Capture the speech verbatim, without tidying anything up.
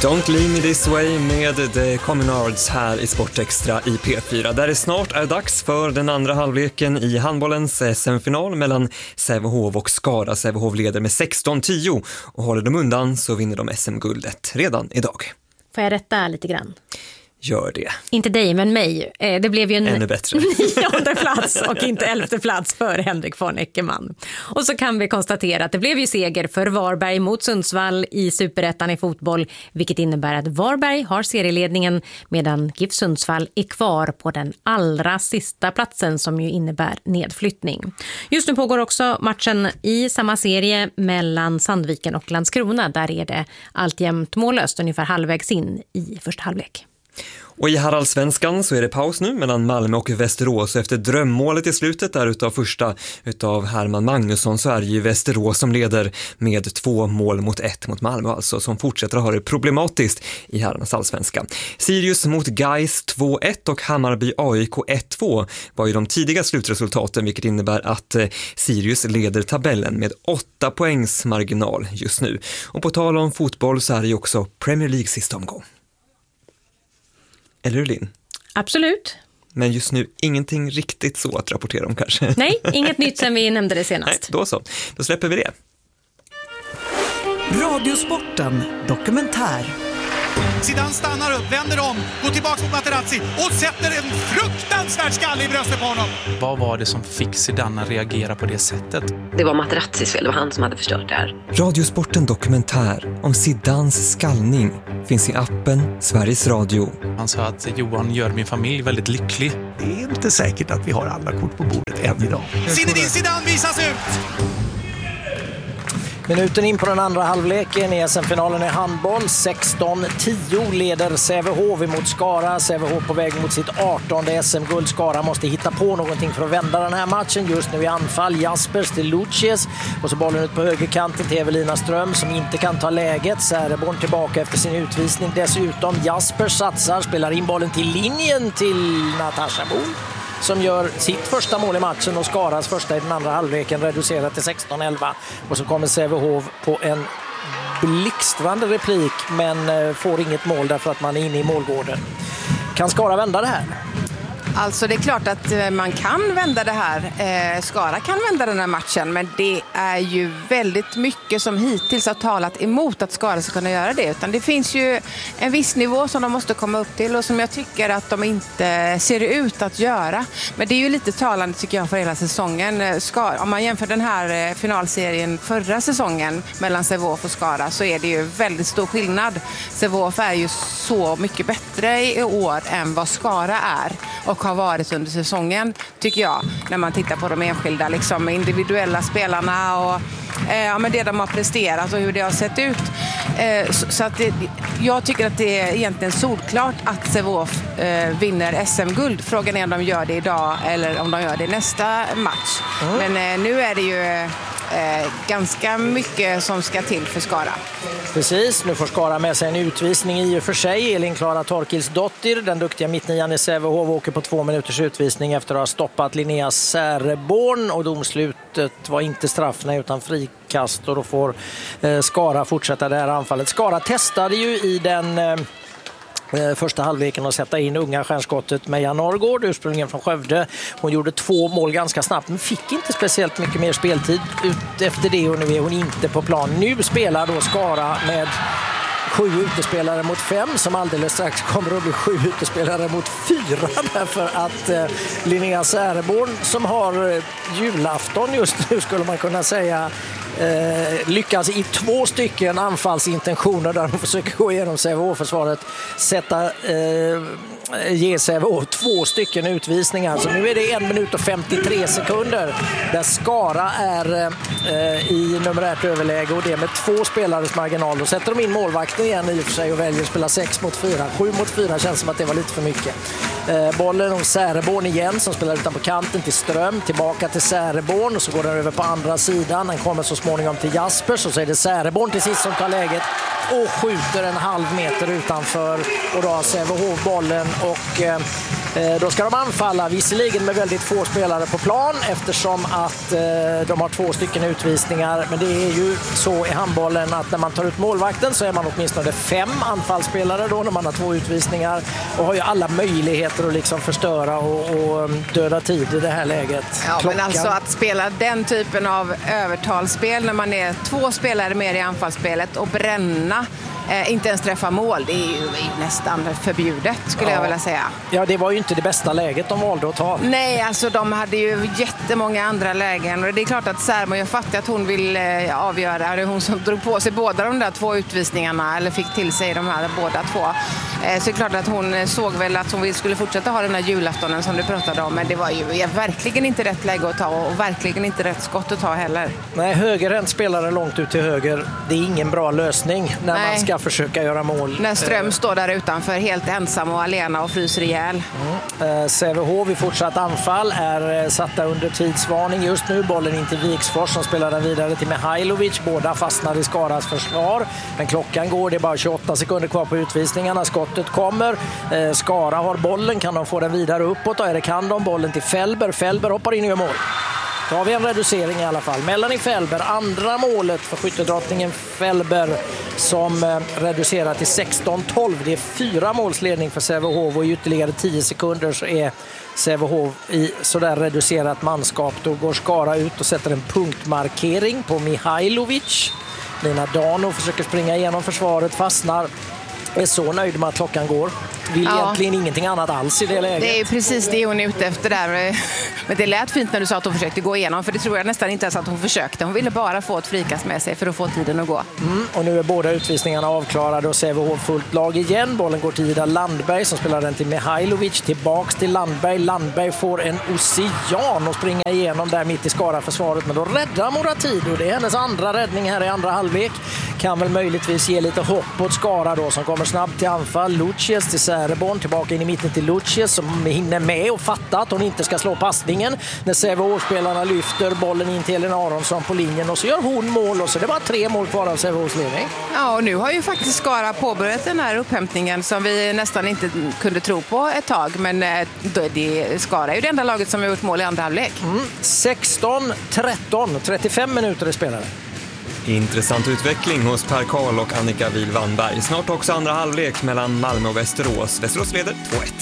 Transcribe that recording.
Don't leave me this way med The Communards här i Sportextra i P fyra. Där det snart är dags för den andra halvleken i handbollens S M-final mellan Sävehof och Skara. Sävehof leder med sexton tio och håller de undan så vinner de S M-guldet redan idag. Får jag rätta lite grann? Gör det. Inte dig, men mig. Det blev ju en Ännu bättre. nionde plats och inte elfte plats för Henrik von Eckermann. Och så kan vi konstatera att det blev ju seger för Varberg mot Sundsvall i Superettan i fotboll, vilket innebär att Varberg har serieledningen medan GIF Sundsvall är kvar på den allra sista platsen som ju innebär nedflyttning. Just nu pågår också matchen i samma serie mellan Sandviken och Landskrona. Där är det alltjämt mållöst ungefär halvvägs in i första halvlek. Och i Haraldsvenskan så är det paus nu mellan Malmö och Västerås. Efter drömmålet i slutet där utav första utav Herman Magnusson så är det ju Västerås som leder med två mål mot ett mot Malmö alltså, som fortsätter att ha det problematiskt i herrarnas allsvenska. Sirius mot Gais två ett och Hammarby A I K ett två var ju de tidiga slutresultaten, vilket innebär att Sirius leder tabellen med åtta poängs marginal just nu. Och på tal om fotboll så är det ju också Premier League sista omgång. Eller hur, Linn? Absolut. Men just nu ingenting riktigt så att rapportera om kanske. Nej, inget nytt sen vi nämnde det senast. Nej, då så. Då släpper vi det. Radiosporten dokumentär. Zidane stannar upp, vänder om, går tillbaka mot Materazzi och sätter en fruktansvärd skalle i bröstet på honom. Vad var det som fick Zidane att reagera på det sättet? Det var Materazzis fel, det var han som hade förstört det här. Radiosporten dokumentär om Zidanes skallning finns i appen Sveriges Radio. Han sa att Johan gör min familj väldigt lycklig. Det är inte säkert att vi har alla kort på bordet än idag. Zinedine Zidane visas ut! Minuten in på den andra halvleken i S M-finalen i handboll. sexton tio leder Sävehof mot Skara. Sävehof på väg mot sitt artonde S M-guld. Skara måste hitta på någonting för att vända den här matchen. Just nu i anfall Jaspers till Lucius. Och så bollen ut på högerkanten till Evelina Ström som inte kan ta läget. Säreborn tillbaka efter sin utvisning. Dessutom Jaspers satsar, spelar in bollen till linjen till Natasha Bohl, som gör sitt första mål i matchen och Skaras första i den andra halvleken, reducerat till sexton elva. Och så kommer Sävehof på en blixtrande replik men får inget mål därför att man är inne i målgården. Kan Skara vända det här? Alltså det är klart att man kan vända det här. Eh, Skara kan vända den här matchen, men det är ju väldigt mycket som hittills har talat emot att Skara ska kunna göra det. Utan det finns ju en viss nivå som de måste komma upp till och som jag tycker att de inte ser ut att göra. Men det är ju lite talande tycker jag för hela säsongen. Skara, om man jämför den här finalserien förra säsongen mellan Sävehof och Skara så är det ju väldigt stor skillnad. Sävehof är ju så mycket bättre i år än vad Skara är och har varit under säsongen, tycker jag, när man tittar på de enskilda liksom, individuella spelarna och eh, ja, men det de har presterat och hur det har sett ut. Eh, så, så att det, jag tycker att det är egentligen solklart att Sävehof eh, vinner S M-guld. Frågan är om de gör det idag eller om de gör det nästa match. Mm. Men eh, nu är det ju Eh, ganska mycket som ska till för Skara. Precis, nu får Skara med sig en utvisning i och för sig. Elin Klara Torkilsdottir, den duktiga mittnian i Sävehof, åker på två minuters utvisning efter att ha stoppat Linnea Säreborn och domslutet var inte straffna utan frikast och då får eh, Skara fortsätta det här anfallet. Skara testade ju i den eh, första halvleken att sätta in unga stjärnskottet Meja Norrgård, ursprungligen från Skövde. Hon gjorde två mål ganska snabbt men fick inte speciellt mycket mer speltid ut efter det och nu är hon inte på plan. Nu spelar då Skara med sju utespelare mot fem som alldeles strax kommer att bli sju utespelare mot fyra därför att eh, Linnea Säreborn som har eh, julafton just nu skulle man kunna säga Eh, lyckas i två stycken anfallsintentioner där de försöker gå igenom Sävehof-försvaret sätta eh, ge Sävehof två stycken utvisningar. Så nu är det en minut och femtiotre sekunder där Skara är eh, i numerärt överläge och det med två spelares marginal. Då sätter de in målvakten igen i och för sig och väljer att spela sex mot fyra. sju mot fyra känns som att det var lite för mycket. Eh, bollen om Säreborn igen som spelar utan på kanten till Ström, tillbaka till Säreborn och så går den över på andra sidan. Den kommer så småningom till Jaspers och så är det Säreborn till sist som tar läget och skjuter en halv meter utanför och då har Sävehof bollen och eh, Eh, då ska de anfalla, visserligen med väldigt få spelare på plan eftersom att eh, de har två stycken utvisningar. Men det är ju så i handbollen att när man tar ut målvakten så är man åtminstone fem anfallsspelare då när man har två utvisningar och har ju alla möjligheter att liksom förstöra och, och döda tid i det här läget. Ja, Klockan... men alltså att spela den typen av övertalsspel när man är två spelare mer i anfallsspelet och bränna, eh, inte ens träffa mål, det är ju nästan förbjudet skulle ja. jag vilja säga. Ja, det var ju inte det bästa läget de valde att ta. Nej, alltså de hade ju jättemånga andra lägen och det är klart att Särmo, jag fattar att hon vill eh, avgöra, det är hon som drog på sig båda de där två utvisningarna eller fick till sig de här båda två. Eh, så det är klart att hon såg väl att hon skulle fortsätta ha den här julaftonen som du pratade om, men det var ju verkligen inte rätt läge att ta och verkligen inte rätt skott att ta heller. Nej, högerhänt spelare långt ut till höger, det är ingen bra lösning när Nej. man ska försöka göra mål. När Ström står där utanför helt ensam och alena och fryser ihjäl. Mm. Eh, Sävehof i fortsatt anfall är eh, satta under tidsvarning just nu. Bollen in till Viksfors som spelar den vidare till Mihailovic. Båda fastnar i Skaras försvar. Men klockan går, det är bara tjugoåtta sekunder kvar på utvisningarna. Skottet kommer. Eh, Skara har bollen, kan de få den vidare uppåt? Ja, det kan de. Bollen till Fällberg. Fällberg hoppar in i mål. Då har vi en reducering i alla fall. Melanie Fällberg, andra målet för skyttedrottningen Fällberg som eh, reducerar till sexton tolv. Det är fyra målsledning för Sävehof och i ytterligare tio sekunder så är Sävehof i sådär reducerat manskap. Då går Skara ut och sätter en punktmarkering på Mihailovic. Lina Dano försöker springa igenom försvaret, fastnar. Är så nöjd med att klockan går. Vill ja. egentligen ingenting annat alls i det läget. Det är precis det hon är ute efter där. Men det lät fint när du sa att hon försökte gå igenom, för det tror jag nästan inte ens att hon försökte. Hon ville bara få ett frikast med sig för att få tiden att gå. Mm, och nu är båda utvisningarna avklarade och Sävehof fullt lag igen. Bollen går till Ida Landberg som spelar den till Mihailovic. Tillbaks till Landberg. Landberg får en ocean och springa igenom där mitt i Skara-försvaret. Men då räddar Moratido. Det är hennes andra räddning här i andra halvlek. Kan väl möjligtvis ge lite hopp åt Skara då som kommer snabbt till anfall. Lucius till Säreborn, tillbaka in i mitten till Lucius som hinner med och fattar att hon inte ska slå passningen. När Sävehof-spelarna lyfter bollen in till Elin Aronsson på linjen och så gör hon mål och så det är bara tre mål kvar av Sävehofs ledning. Ja, och nu har ju faktiskt Skara påbörjat den här upphämtningen som vi nästan inte kunde tro på ett tag. Men det, Skara är ju det enda laget som har gjort mål i andra halvlek. Mm. sexton tretton, trettiofem minuter i spelare. Intressant utveckling hos Per Karl och Annika Wihl-Wannberg. Snart också andra halvlek mellan Malmö och Västerås. Västerås leder två ett.